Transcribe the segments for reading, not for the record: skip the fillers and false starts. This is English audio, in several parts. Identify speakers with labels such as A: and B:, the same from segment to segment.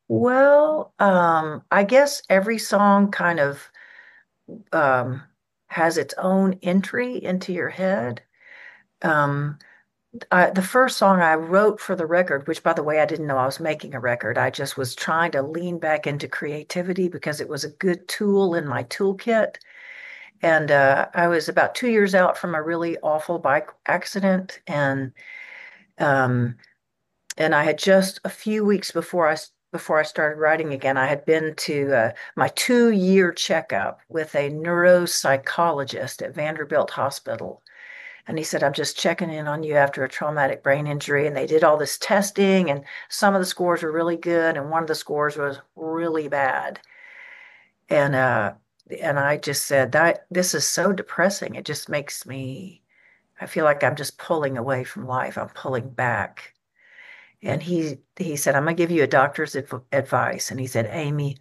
A: Well, I guess every song kind of um, has its own entry into your head. Um, the first song I wrote for the record, which by the way, I didn't know I was making a record. I just was trying to lean back into creativity because it was a good tool in my toolkit. And I was about 2 years out from a really awful bike accident, um, and I had just a few weeks before I started writing again, I had been to my 2 year checkup with a neuropsychologist at Vanderbilt Hospital. And he said, I'm just checking in on you after a traumatic brain injury. And they did all this testing, and some of the scores were really good, and one of the scores was really bad. And I just said that this is so depressing. It just makes me, I feel like I'm just pulling away from life. I'm pulling back. And he said, I'm gonna give you a doctor's advice. And he said, Amy,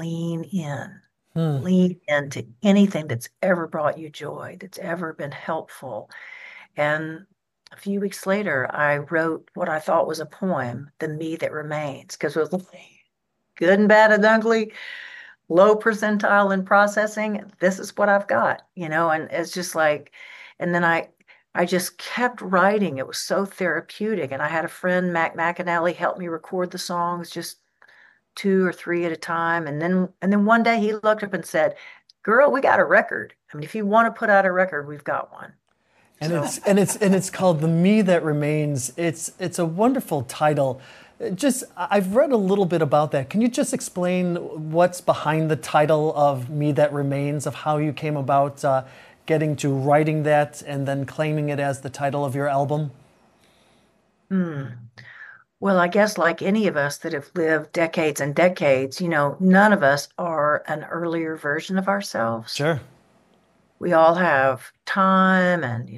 B: Hmm.
A: lean into anything that's ever brought you joy, that's ever been helpful. And a few weeks later, I wrote what I thought was a poem, The Me That Remains, because it was good and bad and ugly, low percentile in processing. This is what I've got, and it's just like, and then I just kept writing. It was so therapeutic. And I had a friend, Mac McAnally, help me record the songs, just two or three at a time. And then one day he looked up and said, Girl, we got a record. I mean, if you want to put out a record, we've got one.
B: And
A: So
B: it's called The Me That Remains. It's a wonderful title. Just I've read a little bit about that. Can you just explain what's behind the title of Me That Remains, of how you came about getting to writing that and then claiming it as the title of your album?
A: hmm. Well, I guess like any of us that have lived decades and decades, none of us are an earlier version of ourselves.
B: Sure.
A: We all have time and,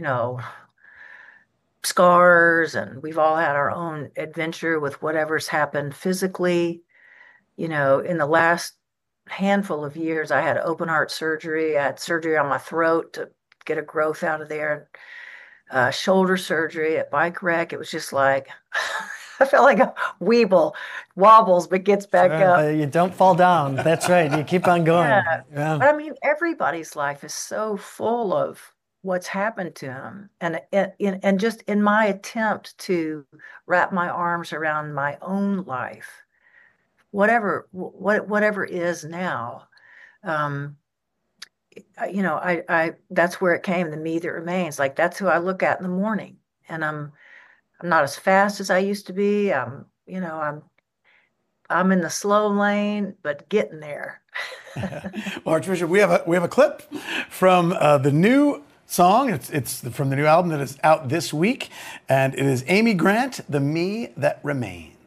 A: scars, and we've all had our own adventure with whatever's happened physically. In the last handful of years, I had open heart surgery. I had surgery on my throat to get a growth out of there, shoulder surgery, a bike wreck. It was just like, I felt like a weeble, wobbles, but gets back
B: Sure.
A: up.
B: But you don't fall down. That's right. You keep on
A: Yeah.
B: going. Yeah.
A: But I mean, everybody's life is so full of what's happened to them. And just in my attempt to wrap my arms around my own life, whatever is now, um, I that's where it came, the me that remains. Like that's who I look at in the morning. And I'm not as fast as I used to be. I'm in the slow lane, but getting there.
C: Well, Archbishop, we have a clip from the new song. It's from the new album that is out this week, and it is Amy Grant, "The Me That Remains."